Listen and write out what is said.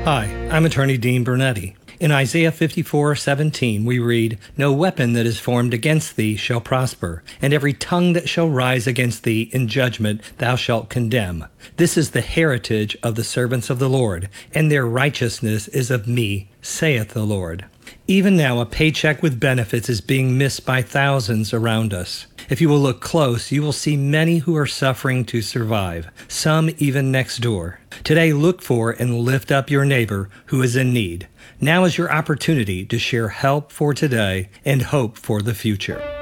Hi, I'm Attorney Dean Bernetti. In Isaiah 54:17, we read, "No weapon that is formed against thee shall prosper, and every tongue that shall rise against thee in judgment thou shalt condemn. This is the heritage of the servants of the Lord, and their righteousness is of me, saith the Lord." Even now, a paycheck with benefits is being missed by thousands around us. If you will look close, you will see many who are suffering to survive, some even next door. Today, look for and lift up your neighbor who is in need. Now is your opportunity to share help for today and hope for the future.